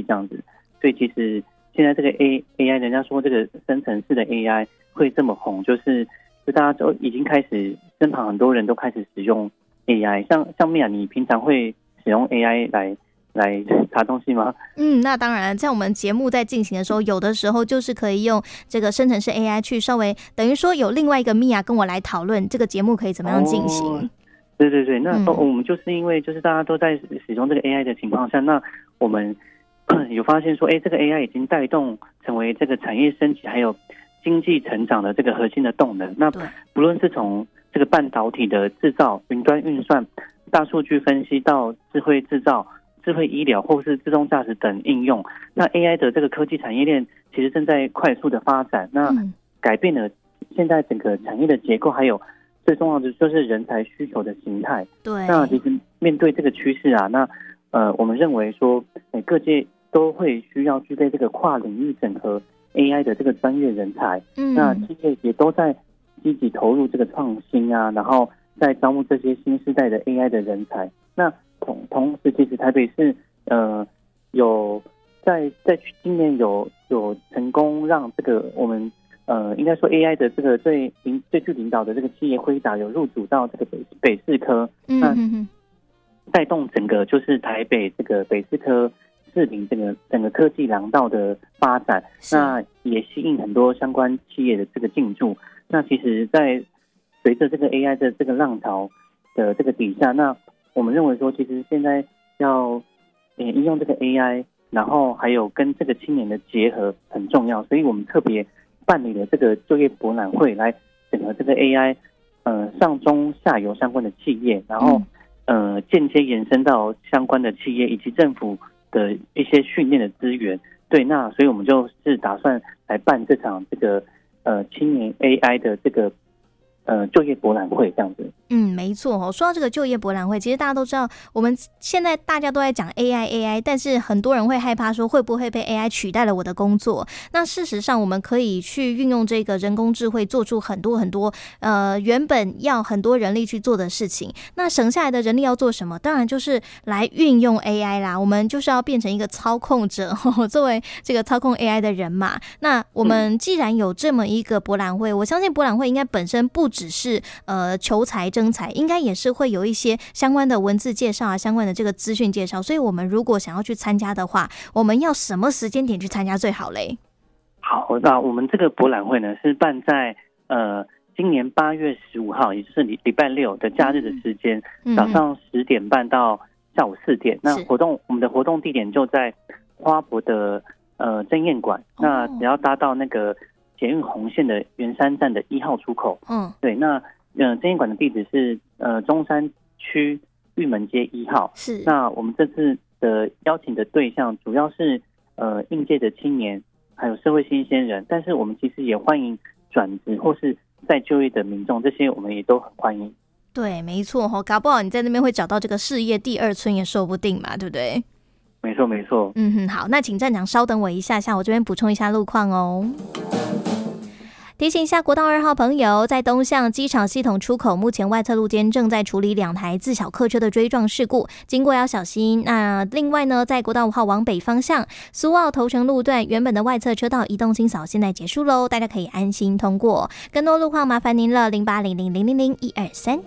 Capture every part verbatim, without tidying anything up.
这样子。所以其实现在这个 A A I， 人家说这个生成式的 A I 会这么红，就是就大家都已经开始，身旁很多人都开始使用 A I。像像米娅，你平常会使用 A I 来来查东西吗？ 嗯，那当然，在我们节目在进行的时候，有的时候就是可以用这个生成式 A I 去稍微等于说有另外一个米娅跟我来讨论这个节目可以怎么样进行。哦， 对对对，那、嗯、我们就是因为就是大家都在使用这个 A I 的情况下，那我们有发现说，哎，这个 A I 已经带动成为这个产业升级还有经济成长的这个核心的动能。那不论是从这个半导体的制造、云端运算、大数据分析到智慧制造、智慧医疗或是自动驾驶等应用，那 A I 的这个科技产业链其实正在快速的发展，那改变了现在整个产业的结构，还有最重要的就是人才需求的形态。 对， 那其实面对这个趋势啊，那呃，我们认为说，哎，各界都会需要具备这个跨领域整合 A I 的这个专业人才。嗯，那企业也都在积极投入这个创新啊，然后在招募这些新世代的 A I 的人才。那同同时，其实台北市呃有在在今年有有成功让这个我们呃应该说 A I 的这个最领最具领导的这个企业辉达有入主到这个北北市科，嗯嗯嗯，带动整个就是台北这个北市科市领整个整个科技廊道的发展，那也吸引很多相关企业的这个进驻。那其实，在随着这个 A I 的这个浪潮的这个底下，那我们认为说，其实现在要呃应用这个 A I， 然后还有跟这个青年的结合很重要，所以我们特别办理了这个就业博览会，来整合这个 A I 呃上中下游相关的企业，然后呃间接延伸到相关的企业以及政府的一些训练的资源。对，那所以我们就是打算来办这场这个呃青年 A I 的这个呃就业博览会这样子。 嗯，没错哦。说到这个就业博览会，其实大家都知道，我们现在大家都在讲 A I A I， 但是很多人会害怕说会不会被 A I 取代了我的工作。那事实上，我们可以去运用这个人工智慧，做出很多很多呃原本要很多人力去做的事情。那省下来的人力要做什么？当然就是来运用 A I 啦。我们就是要变成一个操控者，呵作为这个操控 A I 的人嘛。那我们既然有这么一个博览会，我相信博览会应该本身不只是呃求财征才，应该也是会有一些相关的文字介绍啊，相关的这个资讯介绍。所以我们如果想要去参加的话，我们要什么时间点去参加最好嘞？ 好，那我们这个博览会呢是办在呃今年八月十五号，也就是礼礼拜六的假日的时间，嗯、早上十点半到下午四点。那活动我们的活动地点就在花博的呃珍宴馆，哦、那只要搭到那个捷运红线的圆山站的一号出口。嗯，对，那。呃，珍宴馆的地址是呃中山区玉门街一号。是。那我们这次的邀请的对象主要是呃应届的青年，还有社会新鲜人，但是我们其实也欢迎转职或是再就业的民众，这些我们也都很欢迎。 对，没错哦，搞不好你在那边会找到这个事业第二春也说不定嘛，对不对？ 没错，没错。 嗯哼，好，那请站长稍等我一下下，我这边补充一下路况哦。提醒一下国道二号朋友，在东向机场系统出口，目前外侧路肩正在处理两台自小客车的追撞事故，经过要小心。那另外呢，在国道五号往北方向，苏澳头城路段原本的外侧车道移动清扫现在结束喽，大家可以安心通过。更多路况麻烦您了，零八零零零零零一二三。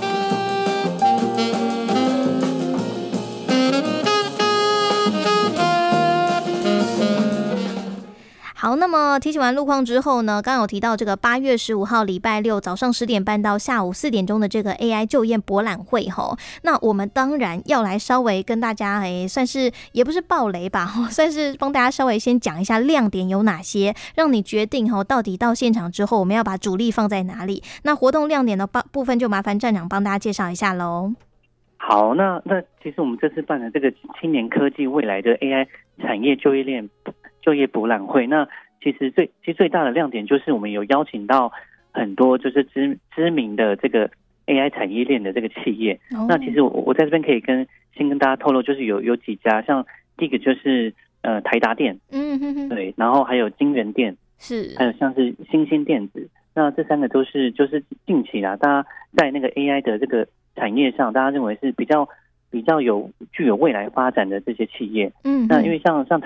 好，那么提醒完路况之后呢，刚刚有提到这个八月十五号礼拜六早上十点半到下午四点钟的这个 A I 就业博览会吼，那我们当然要来稍微跟大家诶，算是也不是爆雷吧，算是帮大家稍微先讲一下亮点有哪些，让你决定吼到底到现场之后我们要把主力放在哪里。那活动亮点的部分就麻烦站长帮大家介绍一下喽。 好，那那其实我们这次办的这个青年科技未来的 A I 产业就业链就业博览会，那其实最其实最大的亮点就是我们有邀请到很多就是知知名的这个 A I 产业链的这个企业。哦、那其实我我在这边可以跟先跟大家透露，就是有有几家，像第一个就是呃台达电，嗯哼哼，对，然后还有金源电，是，还有像是新兴电子。那这三个都是就是近期啦，大家在那个 A I 的这个产业上，大家认为是比较比较有具有未来发展的这些企业。嗯，那因为像像